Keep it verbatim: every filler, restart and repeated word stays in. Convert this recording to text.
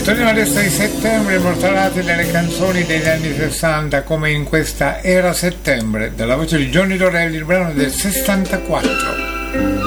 Torniamo adesso ai settembre immortalati nelle canzoni degli anni sessanta, come in questa Era Settembre, dalla voce di Johnny Dorelli, il brano del sessantaquattro.